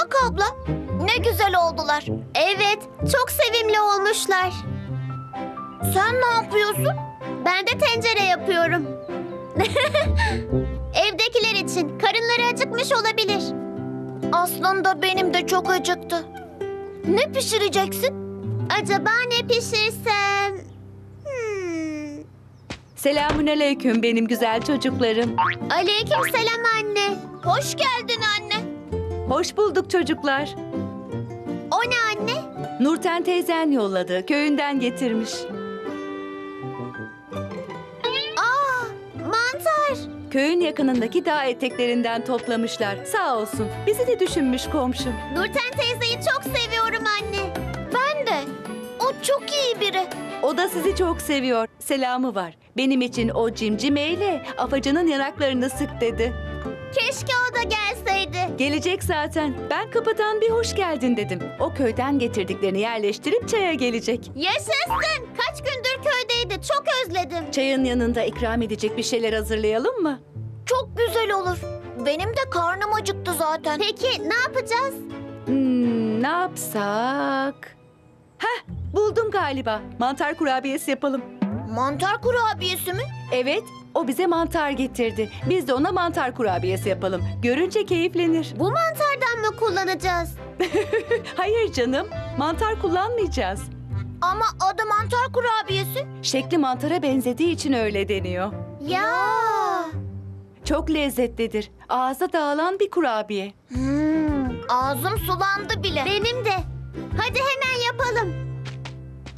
Bak abla, ne güzel oldular. Evet, çok sevimli olmuşlar. Sen ne yapıyorsun? Ben de tencere yapıyorum. Evdekiler için karınları acıkmış olabilir. Aslında benim de çok acıktı. Ne pişireceksin? Acaba ne pişirsem? Selamünaleyküm benim güzel çocuklarım. Aleykümselam anne. Hoş geldin anne. Hoş bulduk çocuklar. O ne anne? Nurten teyzen yolladı, köyünden getirmiş. Aa, mantar. Köyün yakınındaki dağ eteklerinden toplamışlar. Sağ olsun, bizi de düşünmüş komşum. Nurten teyzeyi çok seviyorum anne. Ben de. O çok iyi biri. O da sizi çok seviyor. Selamı var. Benim için o cimcimeyle Afacan'ın yanaklarını sık dedi. Keşke o da gelseydi. Gelecek zaten. Ben kapıdan bir hoş geldin dedim. O köyden getirdiklerini yerleştirip çaya gelecek. Yaşasın. Kaç gündür köydeydi. Çok özledim. Çayın yanında ikram edecek bir şeyler hazırlayalım mı? Çok güzel olur. Benim de karnım acıktı zaten. Peki ne yapacağız? Ne yapsak? Heh, buldum galiba. Mantar kurabiyesi yapalım. Mantar kurabiyesi mi? Evet, o bize mantar getirdi. Biz de ona mantar kurabiyesi yapalım. Görünce keyiflenir. Bu mantardan mı kullanacağız? Hayır canım, mantar kullanmayacağız. Ama adı mantar kurabiyesi. Şekli mantara benzediği için öyle deniyor. Ya. Çok lezzetlidir. Ağza dağılan bir kurabiye. Ağzım sulandı bile. Benim de. Hadi hemen yapalım.